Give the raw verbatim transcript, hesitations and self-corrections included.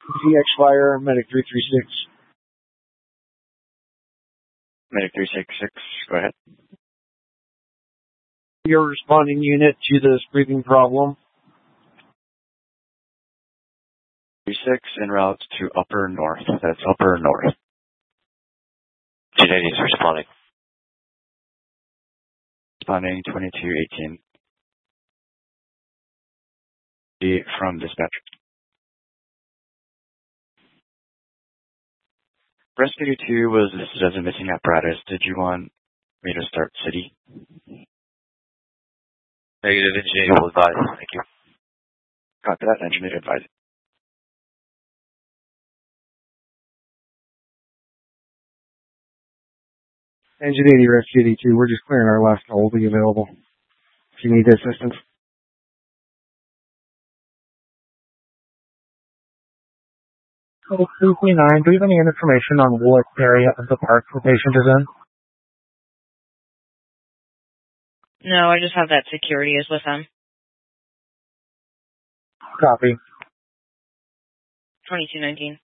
Z X Fire, Medic three three six. Medic three six six, go ahead. Your responding unit to this breathing problem. three six en route to Upper North. That's Upper North. G eighty is responding. Responding twenty-two eighteen. G from dispatch. Rescue two was listed as a missing apparatus. Did you want me to start city? Negative, engineer will advise. Thank you. Copy that, engineer advise. Engine eighty, Rescue eighty-two, we're just clearing our last call. Will be available if you need assistance. Code two three nine, do you have any information on what area of the park the patient is in? No, I just have that security is with them. Copy. twenty-two nineteen.